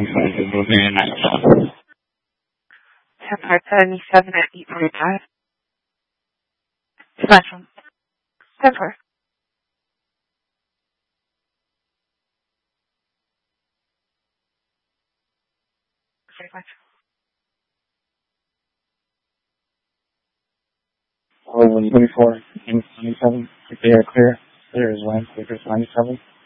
is moving in 97. 10-77 at 8:45. Spectrum. 10-4. Oh, 24 in 97. If they are clear, there is wind, Clippers 97.